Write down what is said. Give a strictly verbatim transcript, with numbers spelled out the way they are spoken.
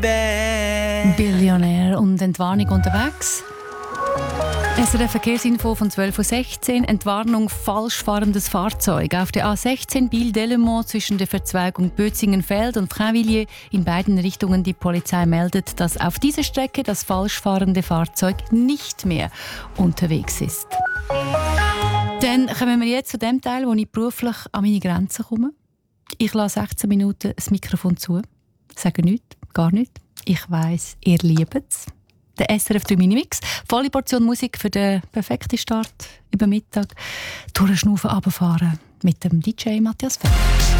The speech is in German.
bed. Billionär und Entwarnung unterwegs. S R F Verkehrsinfo von zwölf Uhr sechzehn. Entwarnung falsch fahrendes Fahrzeug. Auf der A sechzehn Biel-Delemont zwischen der Verzweigung Bözingenfeld und Frainvilliers in beiden Richtungen. Die Polizei meldet, dass auf dieser Strecke das falsch fahrende Fahrzeug nicht mehr unterwegs ist. Dann kommen wir jetzt zu dem Teil, wo ich beruflich an meine Grenzen komme. Ich lasse sechzehn Minuten das Mikrofon zu. Sage nichts, gar nichts. Ich weiss, ihr liebt es. Der S R F drei Minimix. Volle Portion Musik für den perfekten Start über Mittag. Durch den Schnaufen runterfahren mit dem D J Matthias Feld.